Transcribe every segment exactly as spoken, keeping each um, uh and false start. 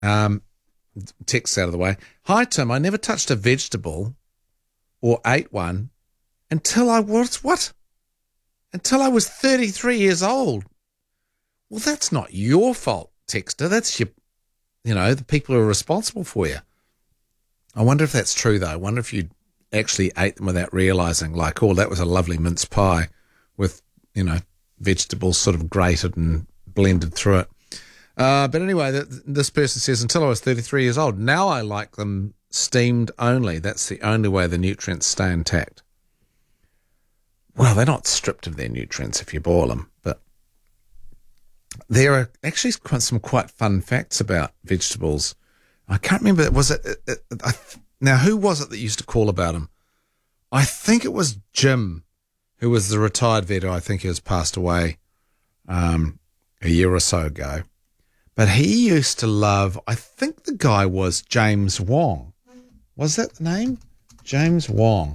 Um, text out of the way. Hi, Tim. I never touched a vegetable or ate one until I was, what? Until I was thirty-three years old. Well, that's not your fault, texter. That's your, you know, the people who are responsible for you. I wonder if that's true, though. I wonder if you actually ate them without realising, like, oh, that was a lovely mince pie with, you know, vegetables sort of grated and blended through it. Uh, but anyway, th- this person says, until I was thirty-three years old, now I like them steamed only. That's the only way the nutrients stay intact. Well, they're not stripped of their nutrients if you boil them, but there are actually quite, some quite fun facts about vegetables. I can't remember, was it, it, it I, now who was it that used to call about them? I think it was Jim, who was the retired vet. I think he was passed away um, a year or so ago. But he used to love, I think the guy was James Wong. Was that the name? James Wong.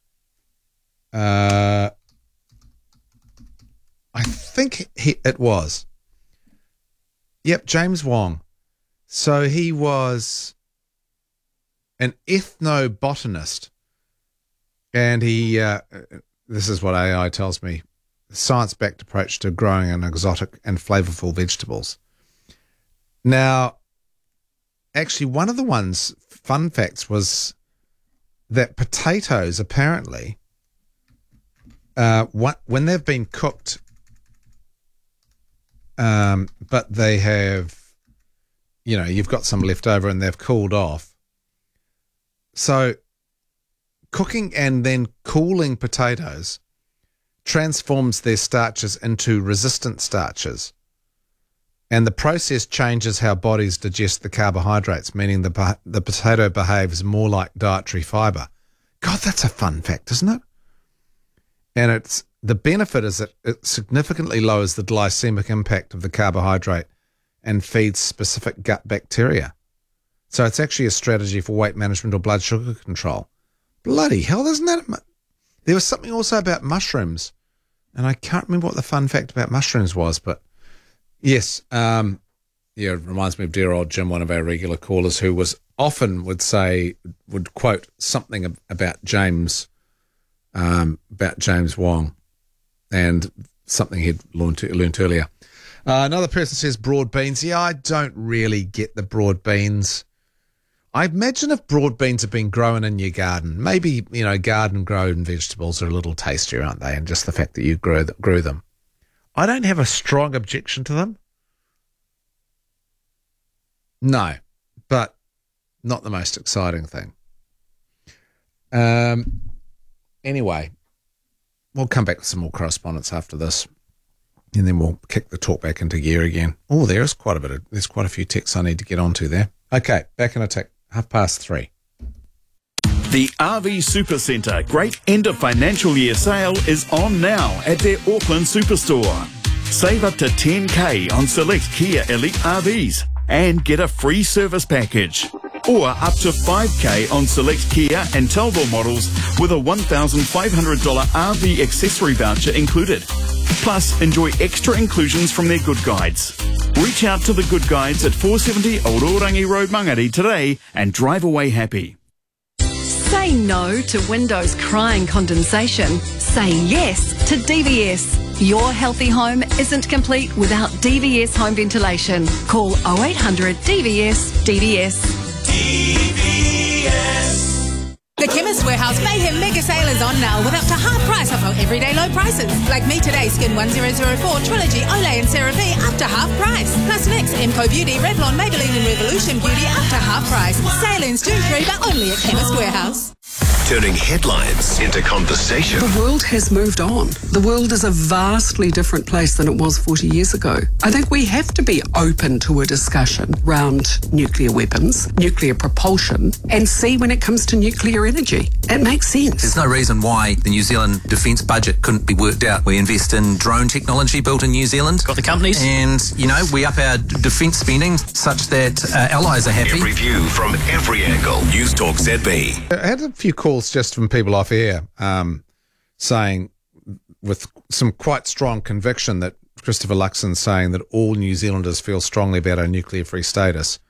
Uh, I think he, it was. Yep, James Wong. So he was an ethnobotanist, and he, uh, this is what A I tells me, science-backed approach to growing an exotic and flavorful vegetables. Now, actually, one of the ones, fun facts, was that potatoes apparently, uh, what, when they've been cooked, um, but they have, you know, you've got some left over and they've cooled off. So cooking and then cooling potatoes transforms their starches into resistant starches. And the process changes how bodies digest the carbohydrates, meaning the the potato behaves more like dietary fiber. God, that's a fun fact, isn't it? And it's the benefit is that it significantly lowers the glycemic impact of the carbohydrate and feeds specific gut bacteria. So it's actually a strategy for weight management or blood sugar control. Bloody hell, isn't that? A, there was something also about mushrooms, and I can't remember what the fun fact about mushrooms was, but yes, um, yeah, it reminds me of dear old Jim, one of our regular callers, who was often would say, would quote something about James, um, about James Wong, and something he'd learned, learned earlier. Uh, another person says broad beans. Yeah, I don't really get the broad beans. I imagine if broad beans have been grown in your garden, maybe, you know, garden-grown vegetables are a little tastier, aren't they? And just the fact that you grew, grew them. I don't have a strong objection to them. No, but not the most exciting thing. Um. Anyway, we'll come back with some more correspondence after this, and then we'll kick the talk back into gear again. Oh, there's quite a bit of, there's quite a few texts I need to get onto there. Okay, back in a tick, half past three. The R V Supercentre Great End of Financial Year sale is on now at their Auckland Superstore. Save up to ten K on select Kia Elite R Vs and get a free service package. Or up to five K on select Kia and Talbot models with a one thousand five hundred dollars R V accessory voucher included. Plus, enjoy extra inclusions from their Good Guides. Reach out to the Good Guides at four seventy Old Orangi Road, Mangere today and drive away happy. Say no to windows crying condensation. Say yes to D V S. Your healthy home isn't complete without D V S home ventilation. Call oh eight hundred D V S D V S. D V S. The Chemist Warehouse Mayhem Mega Sale is on now with up to half price off our everyday low prices. Like Me Today Skin one thousand four, Trilogy, Olay and CeraVe up to half price. Plus N Y X, Emco Beauty, Revlon, Maybelline and Revolution Beauty up to half price. Sale ends June third, but only at Chemist Warehouse. Turning headlines into conversation. The world has moved on. The world is a vastly different place than it was forty years ago. I think we have to be open to a discussion around nuclear weapons, nuclear propulsion, and see when it comes to nuclear energy. It makes sense. There's no reason why the New Zealand defence budget couldn't be worked out. We invest in drone technology built in New Zealand. Got the companies. And, you know, we up our defence spending such that uh, allies are happy. Every view from every angle. News Talk Z B. I had a few calls just from people off air um, saying with some quite strong conviction that Christopher Luxon saying that all New Zealanders feel strongly about our nuclear-free status